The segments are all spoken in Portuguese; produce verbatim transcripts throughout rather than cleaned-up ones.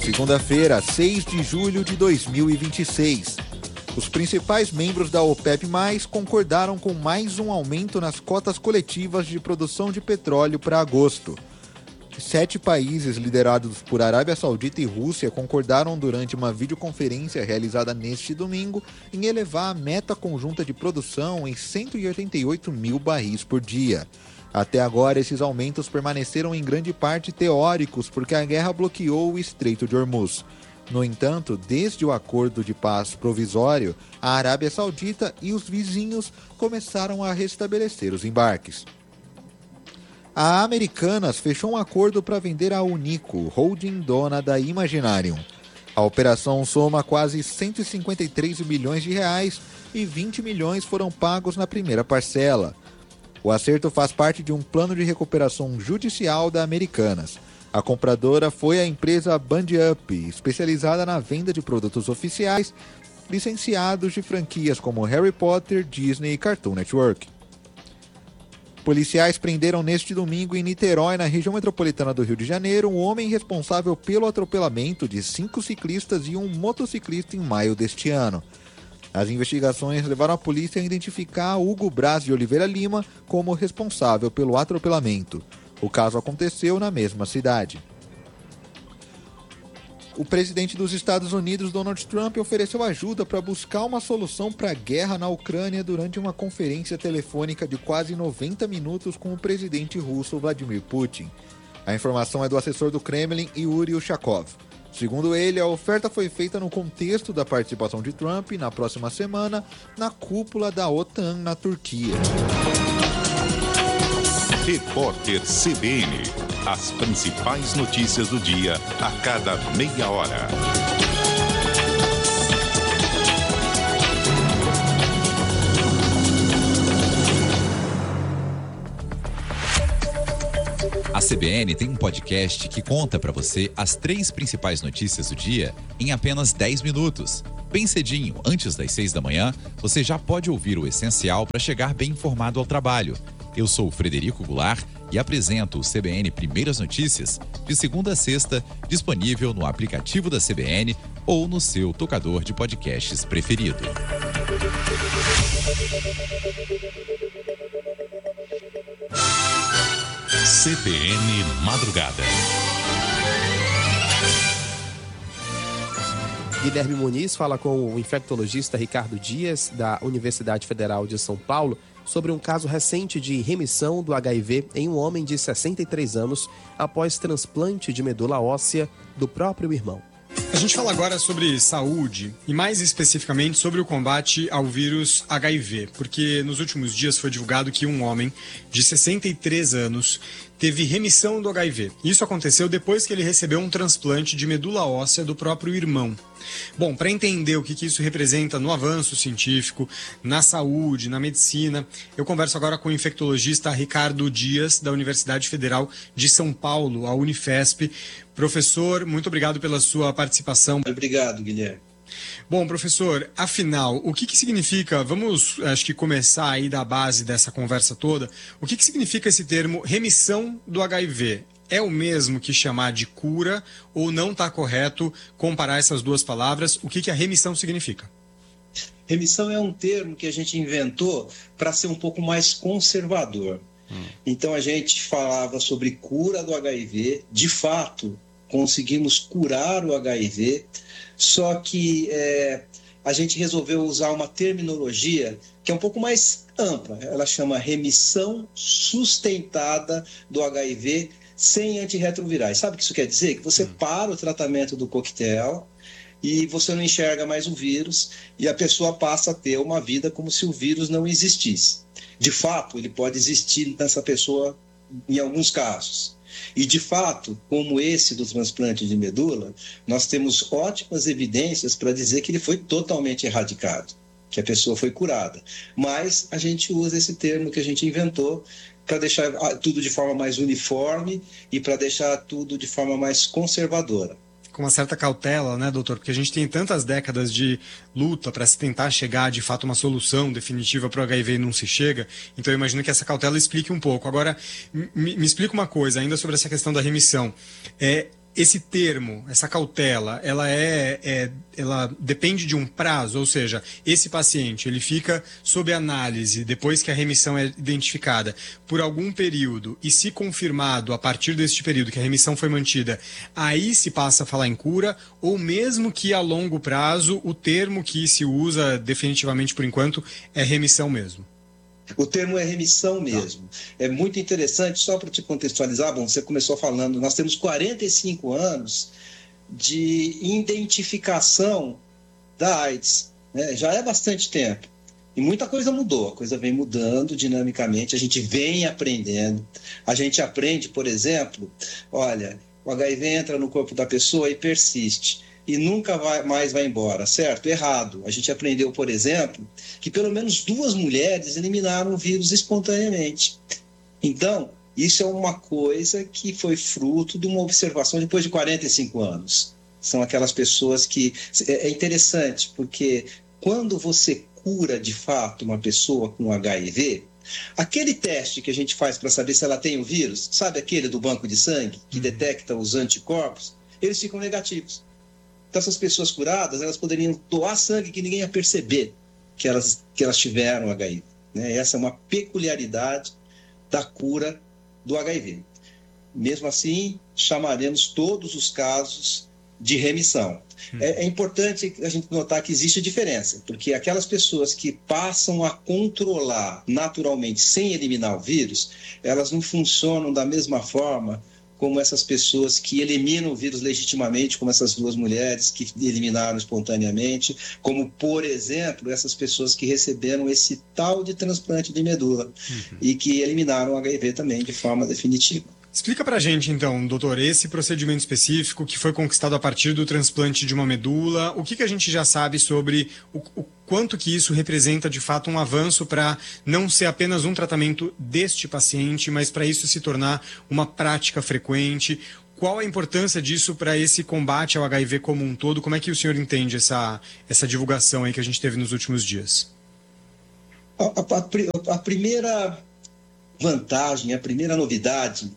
segunda-feira, seis de julho de dois mil e vinte e seis. Os principais membros da OPEP mais, concordaram com mais um aumento nas cotas coletivas de produção de petróleo para agosto. Sete países liderados por Arábia Saudita e Rússia concordaram durante uma videoconferência realizada neste domingo em elevar a meta conjunta de produção em cento e oitenta e oito mil barris por dia. Até agora, esses aumentos permaneceram em grande parte teóricos porque a guerra bloqueou o Estreito de Hormuz. No entanto, desde o acordo de paz provisório, a Arábia Saudita e os vizinhos começaram a restabelecer os embarques. A Americanas fechou um acordo para vender a Unico, holding dona da Imaginarium. A operação soma quase cento e cinquenta e três milhões de reais e vinte milhões foram pagos na primeira parcela. O acerto faz parte de um plano de recuperação judicial da Americanas. A compradora foi a empresa Band Up, especializada na venda de produtos oficiais, licenciados de franquias como Harry Potter, Disney e Cartoon Network. Policiais prenderam neste domingo em Niterói, na região metropolitana do Rio de Janeiro, um homem responsável pelo atropelamento de cinco ciclistas e um motociclista em maio deste ano. As investigações levaram a polícia a identificar Hugo Braz de Oliveira Lima como responsável pelo atropelamento. O caso aconteceu na mesma cidade. O presidente dos Estados Unidos, Donald Trump, ofereceu ajuda para buscar uma solução para a guerra na Ucrânia durante uma conferência telefônica de quase noventa minutos com o presidente russo Vladimir Putin. A informação é do assessor do Kremlin, Yuri Ushakov. Segundo ele, a oferta foi feita no contexto da participação de Trump na próxima semana na cúpula da OTAN na Turquia. Repórter C B N. As principais notícias do dia a cada meia hora. A C B N tem um podcast que conta para você as três principais notícias do dia em apenas dez minutos. Bem cedinho, antes das seis da manhã, você já pode ouvir o essencial para chegar bem informado ao trabalho. Eu sou o Frederico Goulart e apresento o C B N Primeiras Notícias de segunda a sexta, disponível no aplicativo da C B N ou no seu tocador de podcasts preferido. C B N Madrugada. Guilherme Muniz fala com o infectologista Ricardo Dias, da Universidade Federal de São Paulo, sobre um caso recente de remissão do H I V em um homem de sessenta e três anos após transplante de medula óssea do próprio irmão. A gente fala agora sobre saúde e mais especificamente sobre o combate ao vírus H I V, porque nos últimos dias foi divulgado que um homem de sessenta e três anos teve remissão do H I V. Isso aconteceu depois que ele recebeu um transplante de medula óssea do próprio irmão. Bom, para entender o que, que isso representa no avanço científico, na saúde, na medicina, eu converso agora com o infectologista Ricardo Dias, da Universidade Federal de São Paulo, a Unifesp. Professor, muito obrigado pela sua participação. Obrigado, Guilherme. Bom, professor, afinal, o que, que significa, vamos, acho que começar aí da base dessa conversa toda, o que, que significa esse termo remissão do H I V? É o mesmo que chamar de cura ou não está correto comparar essas duas palavras? O que, que a remissão significa? Remissão é um termo que a gente inventou para ser um pouco mais conservador. Hum. Então a gente falava sobre cura do H I V, de fato conseguimos curar o H I V, só que é, a gente resolveu usar uma terminologia que é um pouco mais ampla. Ela chama remissão sustentada do H I V sem antirretrovirais. Sabe o que isso quer dizer? Que você para o tratamento do coquetel e você não enxerga mais o vírus e a pessoa passa a ter uma vida como se o vírus não existisse. De fato, ele pode existir nessa pessoa em alguns casos. E, de fato, como esse do transplante de medula, nós temos ótimas evidências para dizer que ele foi totalmente erradicado, que a pessoa foi curada. Mas a gente usa esse termo que a gente inventou para deixar tudo de forma mais uniforme e para deixar tudo de forma mais conservadora. Com uma certa cautela, né, doutor? Porque a gente tem tantas décadas de luta para se tentar chegar, de fato, a uma solução definitiva para o H I V e não se chega. Então, eu imagino que essa cautela explique um pouco. Agora, me, me explica uma coisa, ainda sobre essa questão da remissão. É, esse termo, essa cautela, ela é, é, ela depende de um prazo, ou seja, esse paciente ele fica sob análise depois que a remissão é identificada por algum período e se confirmado a partir deste período que a remissão foi mantida, aí se passa a falar em cura, ou mesmo que a longo prazo o termo que se usa definitivamente por enquanto é remissão mesmo? O termo é remissão mesmo. É muito interessante, só para te contextualizar, bom, você começou falando, nós temos quarenta e cinco anos de identificação da AIDS, né? Já é bastante tempo. E muita coisa mudou, a coisa vem mudando dinamicamente, a gente vem aprendendo. A gente aprende, por exemplo, olha, o H I V entra no corpo da pessoa e persiste. E nunca vai, mais vai embora, certo? Errado. A gente aprendeu, por exemplo, que pelo menos duas mulheres eliminaram o vírus espontaneamente. Então, isso é uma coisa que foi fruto de uma observação depois de quarenta e cinco anos. São aquelas pessoas que... É interessante, porque quando você cura de fato uma pessoa com H I V, aquele teste que a gente faz para saber se ela tem o vírus, sabe aquele do banco de sangue, que detecta os anticorpos, eles ficam negativos. Então, essas pessoas curadas, elas poderiam doar sangue que ninguém ia perceber que elas, que elas tiveram H I V. Né? Essa é uma peculiaridade da cura do H I V. Mesmo assim, chamaremos todos os casos de remissão. Hum. É, é importante a gente notar que existe diferença, porque aquelas pessoas que passam a controlar naturalmente sem eliminar o vírus, elas não funcionam da mesma forma como essas pessoas que eliminam o vírus legitimamente, como essas duas mulheres que eliminaram espontaneamente, como, por exemplo, essas pessoas que receberam esse tal de transplante de medula uhum. e que eliminaram o H I V também de forma definitiva. Explica pra gente, então, doutor, esse procedimento específico que foi conquistado a partir do transplante de uma medula, o que, que a gente já sabe sobre o, o quanto que isso representa, de fato, um avanço para não ser apenas um tratamento deste paciente, mas para isso se tornar uma prática frequente? Qual a importância disso para esse combate ao H I V como um todo? Como é que o senhor entende essa, essa divulgação aí que a gente teve nos últimos dias? A, a, a primeira vantagem, a primeira novidade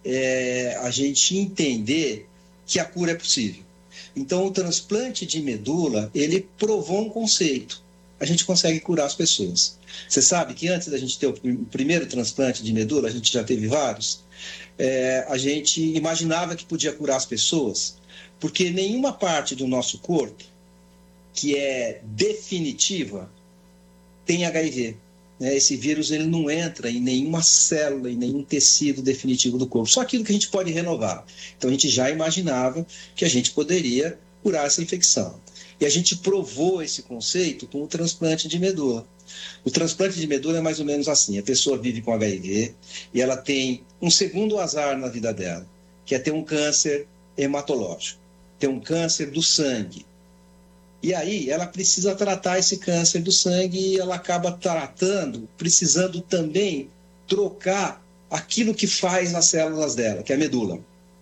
é a gente entender que a cura é possível. Então, o transplante de medula, ele provou um conceito. A gente consegue curar as pessoas. Você sabe que antes da gente ter o primeiro transplante de medula, a gente já teve vários, é, a gente imaginava que podia curar as pessoas, porque nenhuma parte do nosso corpo que é definitiva tem H I V. Esse vírus ele não entra em nenhuma célula, em nenhum tecido definitivo do corpo, só aquilo que a gente pode renovar. Então a gente já imaginava que a gente poderia curar essa infecção. E a gente provou esse conceito com o transplante de medula. O transplante de medula é mais ou menos assim: a pessoa vive com H I V e ela tem um segundo azar na vida dela, que é ter um câncer hematológico, ter um câncer do sangue. E aí ela precisa tratar esse câncer do sangue e ela acaba tratando, precisando também trocar aquilo que faz as células dela, que é a medula.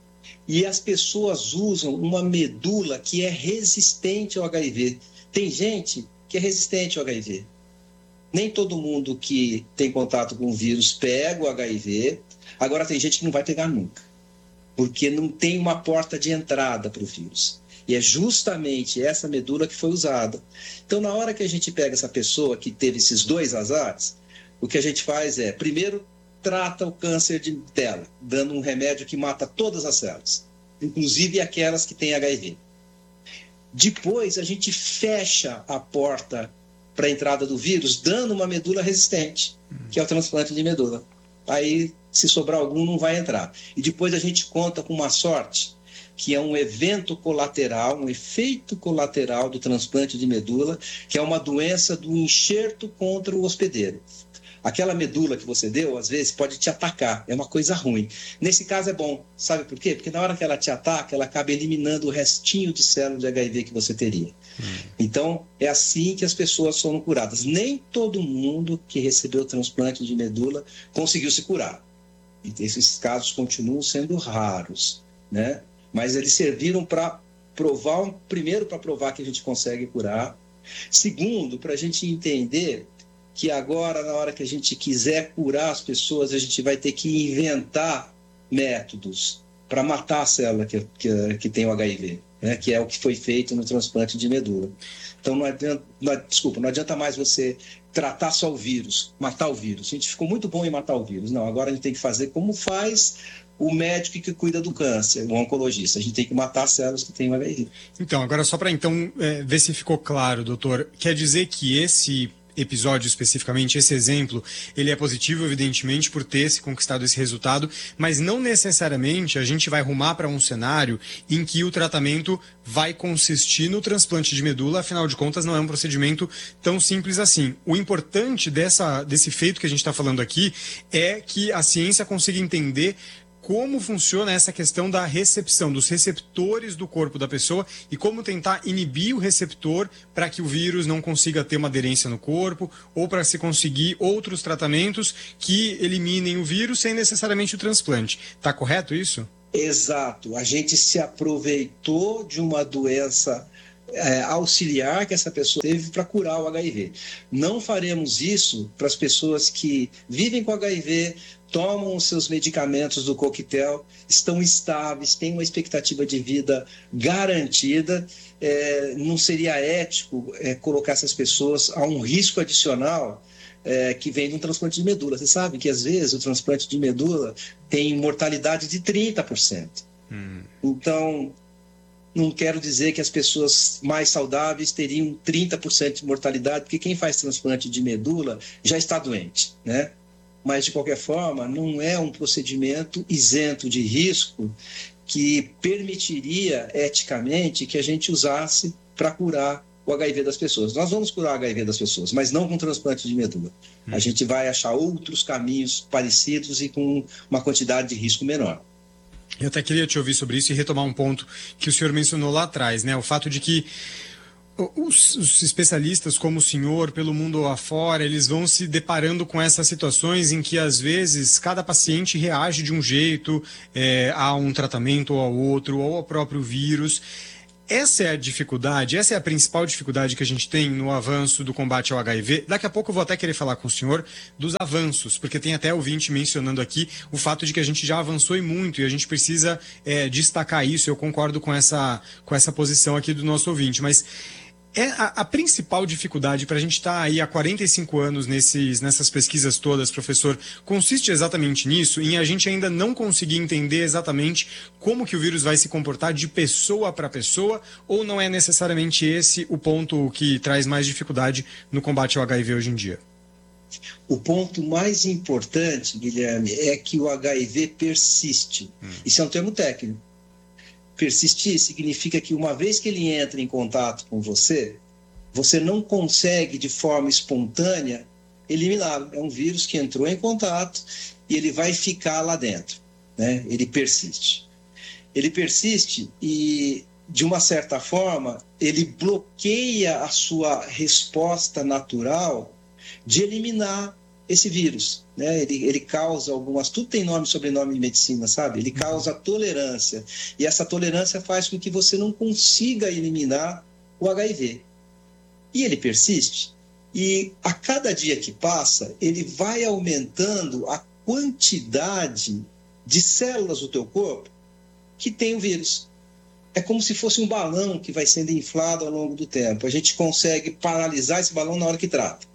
E as pessoas usam uma medula que é resistente ao H I V. Tem gente que é resistente ao H I V. Nem todo mundo que tem contato com o vírus pega o H I V. Agora tem gente que não vai pegar nunca, porque não tem uma porta de entrada para o vírus. E é justamente essa medula que foi usada. Então, na hora que a gente pega essa pessoa que teve esses dois azares, o que a gente faz é, primeiro, trata o câncer de dela, dando um remédio que mata todas as células, inclusive aquelas que têm H I V. Depois, a gente fecha a porta para a entrada do vírus, dando uma medula resistente, que é o transplante de medula. Aí, se sobrar algum, não vai entrar. E depois a gente conta com uma sorte, que é um evento colateral, um efeito colateral do transplante de medula, que é uma doença do enxerto contra o hospedeiro. Aquela medula que você deu, às vezes, pode te atacar, é uma coisa ruim. Nesse caso é bom, sabe por quê? Porque na hora que ela te ataca, ela acaba eliminando o restinho de células de H I V que você teria. Hum. Então, é assim que as pessoas foram curadas. Nem todo mundo que recebeu o transplante de medula conseguiu se curar. E esses casos continuam sendo raros, né? Mas eles serviram para provar, primeiro para provar que a gente consegue curar, segundo, para a gente entender que agora, na hora que a gente quiser curar as pessoas, a gente vai ter que inventar métodos para matar a célula que, que, que tem o H I V, né? Que é o que foi feito no transplante de medula. Então, não adianta, não, desculpa, não adianta mais você tratar só o vírus, matar o vírus. A gente ficou muito bom em matar o vírus. Não, agora a gente tem que fazer como faz o médico que cuida do câncer, o oncologista. A gente tem que matar as células que têm o H I V. Então, agora só para então é, ver se ficou claro, doutor, quer dizer que esse episódio especificamente, esse exemplo, ele é positivo, evidentemente, por ter se conquistado esse resultado, mas não necessariamente a gente vai rumar para um cenário em que o tratamento vai consistir no transplante de medula, afinal de contas não é um procedimento tão simples assim. O importante dessa, desse feito que a gente está falando aqui é que a ciência consiga entender como funciona essa questão da recepção, dos receptores do corpo da pessoa e como tentar inibir o receptor para que o vírus não consiga ter uma aderência no corpo ou para se conseguir outros tratamentos que eliminem o vírus sem necessariamente o transplante. Está correto isso? Exato. A gente se aproveitou de uma doença é, auxiliar que essa pessoa teve para curar o H I V. Não faremos isso para as pessoas que vivem com H I V, tomam os seus medicamentos do coquetel, estão estáveis, têm uma expectativa de vida garantida. É, não seria ético é, colocar essas pessoas a um risco adicional é, que vem de um transplante de medula. Você sabe que, às vezes, o transplante de medula tem mortalidade de trinta por cento. Hum. Então, não quero dizer que as pessoas mais saudáveis teriam trinta por cento de mortalidade, porque quem faz transplante de medula já está doente, né? Mas, de qualquer forma, não é um procedimento isento de risco que permitiria, eticamente, que a gente usasse para curar o H I V das pessoas. Nós vamos curar o H I V das pessoas, mas não com transplante de medula. Hum. A gente vai achar outros caminhos parecidos e com uma quantidade de risco menor. Eu até queria te ouvir sobre isso e retomar um ponto que o senhor mencionou lá atrás, né? O fato de que Os, os especialistas como o senhor, pelo mundo afora, eles vão se deparando com essas situações em que, às vezes, cada paciente reage de um jeito é, a um tratamento ou ao outro, ou ao próprio vírus. Essa é a dificuldade, essa é a principal dificuldade que a gente tem no avanço do combate ao H I V. Daqui a pouco eu vou até querer falar com o senhor dos avanços, porque tem até ouvinte mencionando aqui o fato de que a gente já avançou e muito e a gente precisa é, destacar isso. Eu concordo com essa, com essa posição aqui do nosso ouvinte, mas É a, a principal dificuldade para a gente estar tá aí há quarenta e cinco anos nesses, nessas pesquisas todas, professor, consiste exatamente nisso, em a gente ainda não conseguir entender exatamente como que o vírus vai se comportar de pessoa para pessoa, ou não é necessariamente esse o ponto que traz mais dificuldade no combate ao H I V hoje em dia? O ponto mais importante, Guilherme, é que o H I V persiste. Hum. Isso é um termo técnico. Persistir significa que uma vez que ele entra em contato com você, você não consegue de forma espontânea eliminá-lo. É um vírus que entrou em contato e ele vai ficar lá dentro, né? Ele persiste. Ele persiste e, de uma certa forma, ele bloqueia a sua resposta natural de eliminar esse vírus, né? Ele, ele causa algumas... Tudo tem nome e sobrenome de medicina, sabe? Ele causa tolerância. E essa tolerância faz com que você não consiga eliminar o H I V. E ele persiste. E a cada dia que passa, ele vai aumentando a quantidade de células do teu corpo que tem o vírus. É como se fosse um balão que vai sendo inflado ao longo do tempo. A gente consegue paralisar esse balão na hora que trata.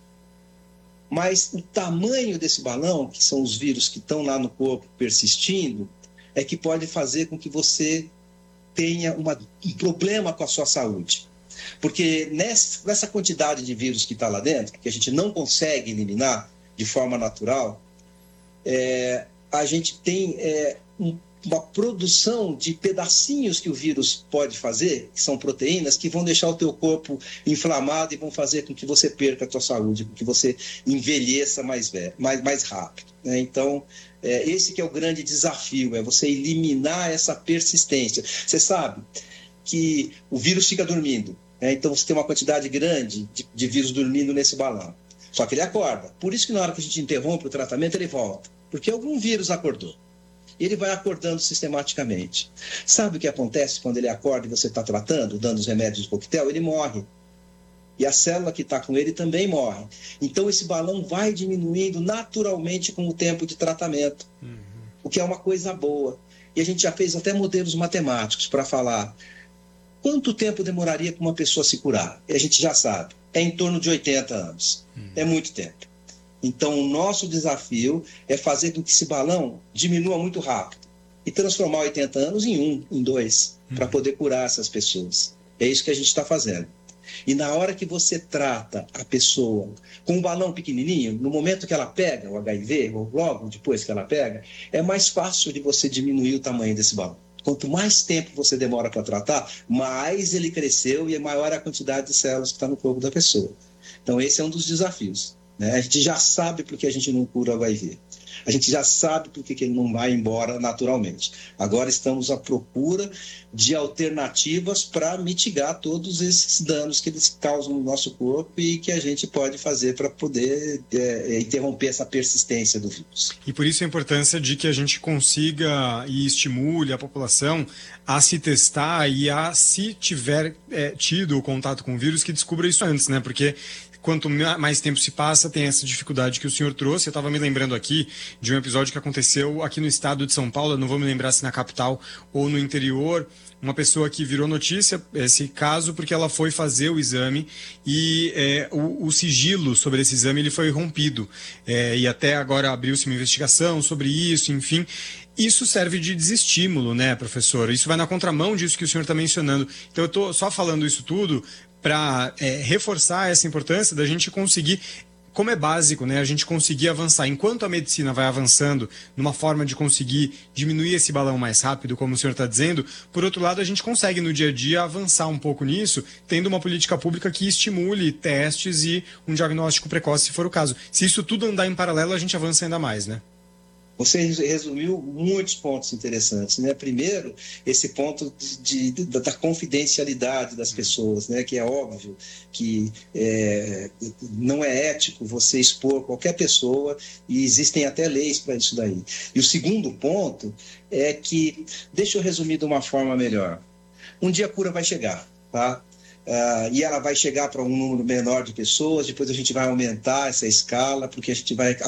Mas o tamanho desse balão, que são os vírus que estão lá no corpo persistindo, é que pode fazer com que você tenha uma, um problema com a sua saúde. Porque nessa, nessa quantidade de vírus que está lá dentro, que a gente não consegue eliminar de forma natural, é, a gente tem é, um, uma produção de pedacinhos que o vírus pode fazer, que são proteínas, que vão deixar o teu corpo inflamado e vão fazer com que você perca a tua saúde, com que você envelheça mais, velho, mais, mais rápido, né? Então, é, esse que é o grande desafio, é você eliminar essa persistência. Você sabe que o vírus fica dormindo, né? Então você tem uma quantidade grande de, de vírus dormindo nesse balão. Só que ele acorda. Por isso que na hora que a gente interrompe o tratamento, ele volta. Porque algum vírus acordou. E ele vai acordando sistematicamente. Sabe o que acontece quando ele acorda e você está tratando, dando os remédios de coquetel? Ele morre. E a célula que está com ele também morre. Então esse balão vai diminuindo naturalmente com o tempo de tratamento. Uhum. O que é uma coisa boa. E a gente já fez até modelos matemáticos para falar quanto tempo demoraria para uma pessoa se curar. E a gente já sabe, é em torno de oitenta anos. Hum. É muito tempo. Então, o nosso desafio é fazer com que esse balão diminua muito rápido e transformar oitenta anos em um, em dois, hum. para poder curar essas pessoas. É isso que a gente está fazendo. E na hora que você trata a pessoa com um balão pequenininho, no momento que ela pega o H I V, ou logo depois que ela pega, é mais fácil de você diminuir o tamanho desse balão. Quanto mais tempo você demora para tratar, mais ele cresceu e maior é a quantidade de células que está no corpo da pessoa. Então esse é um dos desafios, né? A gente já sabe por que a gente não cura o H I V. A gente já sabe por que ele não vai embora naturalmente. Agora estamos à procura de alternativas para mitigar todos esses danos que eles causam no nosso corpo e que a gente pode fazer para poder é, interromper essa persistência do vírus. E por isso a importância de que a gente consiga e estimule a população a se testar e a, se tiver é, tido o contato com o vírus, que descubra isso antes, né? Porque quanto mais tempo se passa, tem essa dificuldade que o senhor trouxe. Eu estava me lembrando aqui de um episódio que aconteceu aqui no estado de São Paulo, eu não vou me lembrar se na capital ou no interior, uma pessoa que virou notícia, esse caso, porque ela foi fazer o exame e é, o, o sigilo sobre esse exame ele foi rompido. É, e até agora abriu-se uma investigação sobre isso, enfim. Isso serve de desestímulo, né, professor? Isso vai na contramão disso que o senhor está mencionando. Então eu estou só falando isso tudo para é, reforçar essa importância da gente conseguir, como é básico, né, a gente conseguir avançar. Enquanto a medicina vai avançando numa forma de conseguir diminuir esse balão mais rápido, como o senhor está dizendo, por outro lado, a gente consegue no dia a dia avançar um pouco nisso, tendo uma política pública que estimule testes e um diagnóstico precoce, se for o caso. Se isso tudo andar em paralelo, a gente avança ainda mais, né? Você resumiu muitos pontos interessantes, né? Primeiro, esse ponto de, de, da confidencialidade das pessoas, né? Que é óbvio que é, não é ético você expor qualquer pessoa e existem até leis para isso daí. E o segundo ponto é que, deixa eu resumir de uma forma melhor, um dia a cura vai chegar, tá? Uh, e ela vai chegar para um número menor de pessoas, depois a gente vai aumentar essa escala, porque a gente vai